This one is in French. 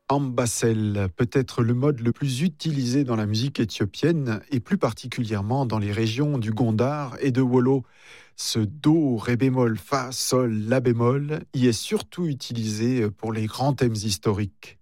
Ambassel, peut-être le mode le plus utilisé dans la musique éthiopienne et plus particulièrement dans les régions du Gondar et de Wollo. Ce do, ré bémol, fa, sol, la bémol y est surtout utilisé pour les grands thèmes historiques.